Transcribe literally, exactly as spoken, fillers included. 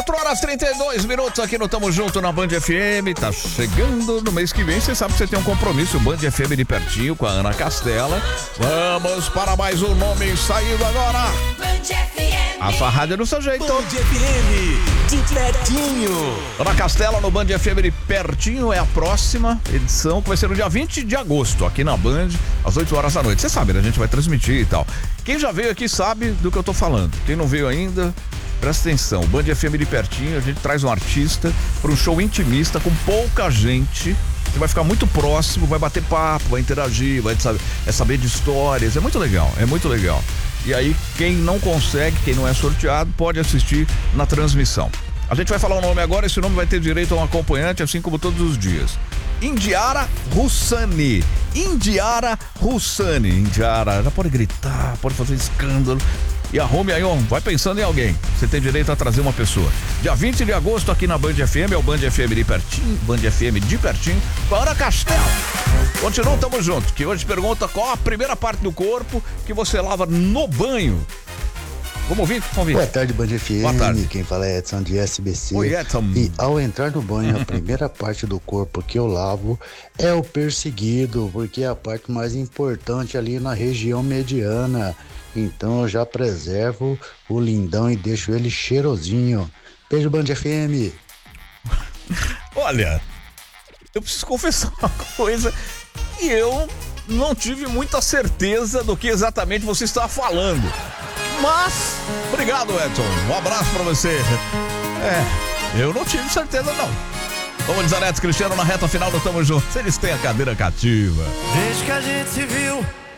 quatro horas e trinta e dois minutos aqui no Tamo Junto na Band F M. Tá chegando no mês que vem, você sabe que você tem um compromisso, Band F M de pertinho com a Ana Castela. Vamos para mais um nome saindo agora. Band F M. A farrada é do seu jeito. Band F M de pertinho. Ana Castela no Band F M de pertinho é a próxima edição, que vai ser no dia vinte de agosto, aqui na Band, às oito horas da noite. Você sabe, né? A gente vai transmitir e tal. Quem já veio aqui sabe do que eu tô falando. Quem não veio ainda, presta atenção. Band F M de pertinho, a gente traz um artista para um show intimista com pouca gente. Você vai ficar muito próximo, vai bater papo, vai interagir, vai saber, é saber de histórias. É muito legal, é muito legal. E aí, quem não consegue, quem não é sorteado, pode assistir na transmissão. A gente vai falar o nome agora, esse nome vai ter direito a um acompanhante, assim como todos os dias. Indiara Russani. Indiara Russani. Indiara, já pode gritar, pode fazer escândalo. E arrume aí, ó, vai pensando em alguém. Você tem direito a trazer uma pessoa. Dia vinte de agosto aqui na Band F M, é o Band F M de pertinho, Band F M de pertinho, com a Ana Castela. Continua, tamo junto, que hoje pergunta qual a primeira parte do corpo que você lava no banho. Vamos ouvir? Vamos ouvir. Boa tarde, Band F M. Boa tarde. Quem fala é Edson de S B C. Oi, Edson. E ao entrar no banho, a primeira parte do corpo que eu lavo é o perseguido, porque é a parte mais importante ali na região mediana. Então eu já preservo o lindão e deixo ele cheirosinho. Beijo, Band F M. Olha, eu preciso confessar uma coisa, e eu não tive muita certeza do que exatamente você está falando. Mas, obrigado, Edson. Um abraço pra você. É, eu não tive certeza, não. Vamos dizer, Neto Cristiano na reta final do Tamo Junto. Eles têm a cadeira cativa. Desde que a gente se viu,